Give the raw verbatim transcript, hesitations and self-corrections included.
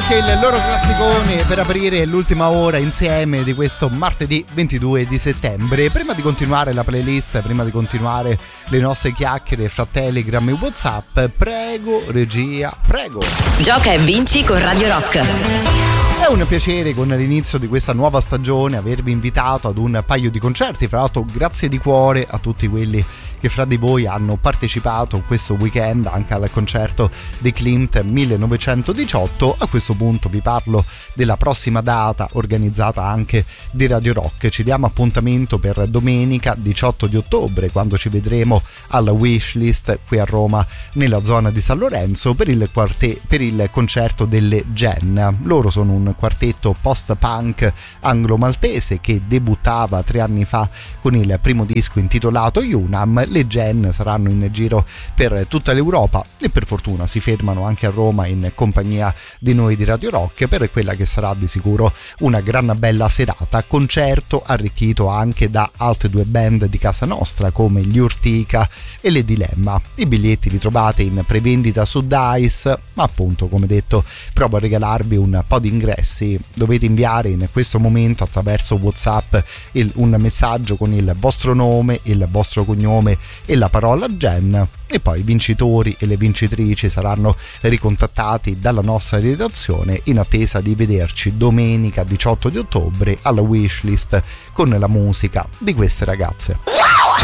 anche il loro classicone per aprire l'ultima ora insieme di questo martedì ventidue di settembre. Prima di continuare la playlist, prima di continuare le nostre chiacchiere fra Telegram e WhatsApp, prego regia, prego. Gioca e vinci con Radio Rock. È un piacere con l'inizio di questa nuova stagione avervi invitato ad un paio di concerti. Fra l'altro grazie di cuore a tutti quelli che fra di voi hanno partecipato questo weekend anche al concerto di Klimt millenovecentodiciotto. A questo punto vi parlo della prossima data organizzata anche di Radio Rock. Ci diamo appuntamento per domenica diciotto di ottobre, quando ci vedremo alla Wishlist qui a Roma nella zona di San Lorenzo per il, quarte- per il concerto delle Gen. Loro sono un quartetto post-punk anglo-maltese che debuttava tre anni fa con il primo disco intitolato Unam. Le Gen saranno in giro per tutta l'Europa e per fortuna si fermano anche a Roma in compagnia di noi di Radio Rock per quella che sarà di sicuro una gran bella serata. Concerto arricchito anche da altre due band di casa nostra come gli Urtica e le Dilemma. I biglietti li trovate in prevendita su Dice, ma appunto, come detto, provo a regalarvi un po' di ingressi. Dovete inviare in questo momento attraverso WhatsApp il, un messaggio con il vostro nome, il vostro cognome e la parola Gen, e poi i vincitori e le vincitrici saranno ricontattati dalla nostra redazione in attesa di vederci domenica diciotto di ottobre alla Wishlist con la musica di queste ragazze.